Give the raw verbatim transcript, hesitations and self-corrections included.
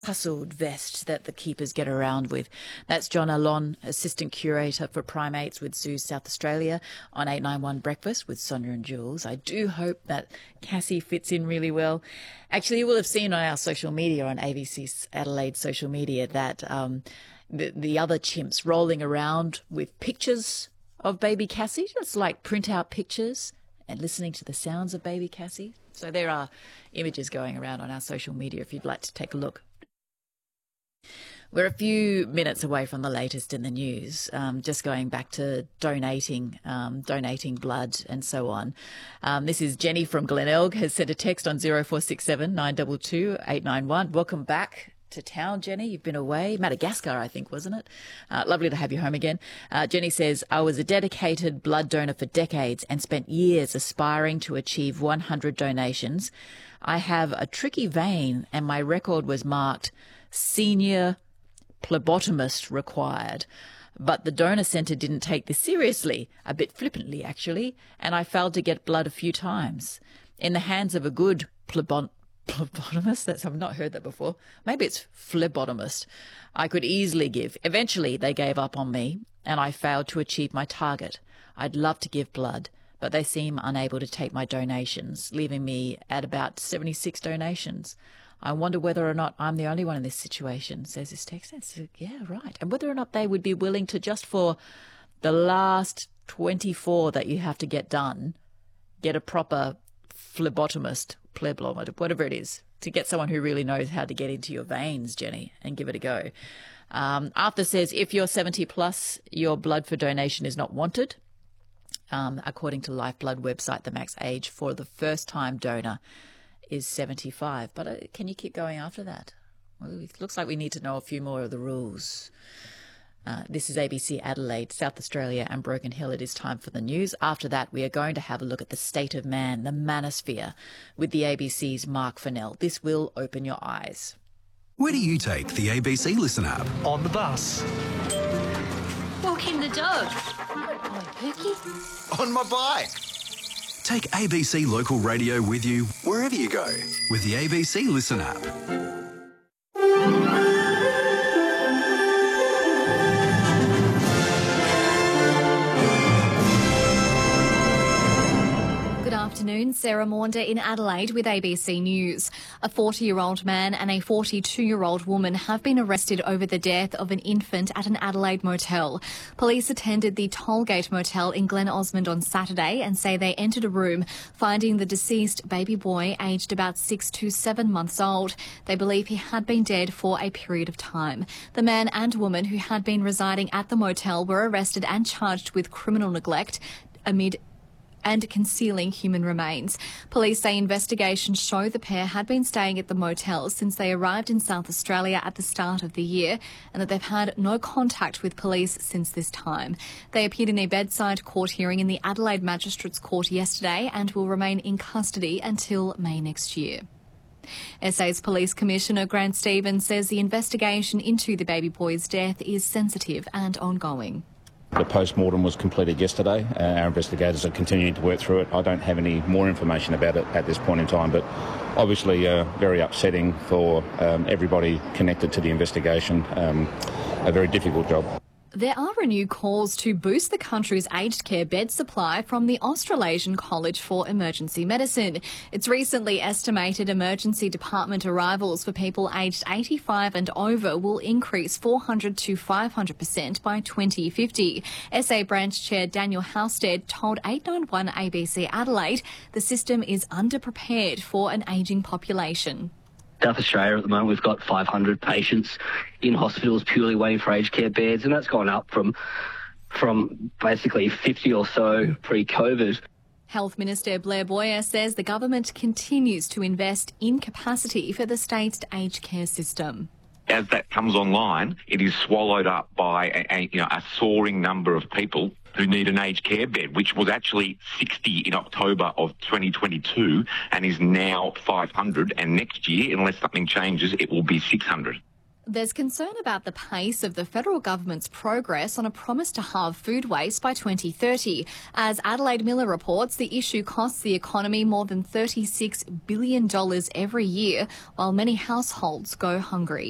hustled vest that the keepers get around with. That's John Alon, Assistant Curator for Primates with Zoos South Australia, on eight nine one Breakfast with Sonia and Jules. I do hope that Cassie fits in really well. Actually, you will have seen on our social media, on A B C Adelaide social media, that um, the, the other chimps rolling around with pictures of baby Cassie, just like print out pictures and listening to the sounds of baby Cassie. So there are images going around on our social media if you'd like to take a look. We're a few minutes away from the latest in the news, um, just going back to donating, um, donating blood and so on. Um, this is Jenny from Glenelg, has sent a text on zero four six seven nine two two eight nine one. Welcome back to town, Jenny. You've been away. Madagascar, I think, wasn't it? Uh, lovely to have you home again. Uh, Jenny says, I was a dedicated blood donor for decades and spent years aspiring to achieve one hundred donations. I have a tricky vein and my record was marked senior phlebotomist required. But the donor centre didn't take this seriously, a bit flippantly actually, and I failed to get blood a few times. In the hands of a good phlebon- phlebotomist, that's, I've not heard that before, maybe it's phlebotomist, I could easily give. Eventually they gave up on me and I failed to achieve my target. I'd love to give blood, but they seem unable to take my donations, leaving me at about seventy-six donations. I wonder whether or not I'm the only one in this situation, says this text. Says, yeah, right. And whether or not they would be willing to, just for the last twenty-four that you have to get done, get a proper phlebotomist, phlebotomist, whatever it is, to get someone who really knows how to get into your veins, Jenny, and give it a go. Um, Arthur says, if you're seventy plus, your blood for donation is not wanted. Um, according to Lifeblood website, the max age for the first-time donor is seventy-five. But uh, can you keep going after that? Well, it looks like we need to know a few more of the rules. Uh, this is A B C Adelaide, South Australia and Broken Hill. It is time for the news. After that, we are going to have a look at the state of man, the manosphere, with the A B C's Mark Fennell. This will open your eyes. Where do you take the A B C Listen app? On the bus. Walking the dog. Oh, Pookie. On my bike. Take A B C Local Radio with you wherever you go with the A B C Listen app. Good afternoon, Sarah Maunder in Adelaide with A B C News. A forty-year-old man and a forty-two-year-old woman have been arrested over the death of an infant at an Adelaide motel. Police attended the Tollgate Motel in Glen Osmond on Saturday and say they entered a room finding the deceased baby boy aged about six to seven months old. They believe he had been dead for a period of time. The man and woman who had been residing at the motel were arrested and charged with criminal neglect amid and concealing human remains. Police say investigations show the pair had been staying at the motel since they arrived in South Australia at the start of the year and that they've had no contact with police since this time. They appeared in a bedside court hearing in the Adelaide Magistrates Court yesterday and will remain in custody until May next year. S A's Police Commissioner Grant Stevens says the investigation into the baby boy's death is sensitive and ongoing. The post-mortem was completed yesterday. Uh, our investigators are continuing to work through it. I don't have any more information about it at this point in time, but obviously uh, very upsetting for um, everybody connected to the investigation. Um, a very difficult job. There are renewed calls to boost the country's aged care bed supply from the Australasian College for Emergency Medicine. It's recently estimated emergency department arrivals for people aged eighty-five and over will increase four hundred to five hundred percent by twenty fifty. S A Branch Chair Daniel Halstead told eight nine one A B C Adelaide the system is underprepared for an ageing population. South Australia at the moment, we've got five hundred patients in hospitals purely waiting for aged care beds, and that's gone up from from basically fifty or so pre-COVID. Health Minister Blair Boyer says the government continues to invest in capacity for the state's aged care system. As that comes online, it is swallowed up by a, a, you know, a soaring number of people who need an aged care bed, which was actually sixty in October of twenty twenty-two and is now five hundred. And next year, unless something changes, it will be six hundred. There's concern about the pace of the federal government's progress on a promise to halve food waste by twenty thirty. As Adelaide Miller reports, the issue costs the economy more than thirty-six billion dollars every year, while many households go hungry.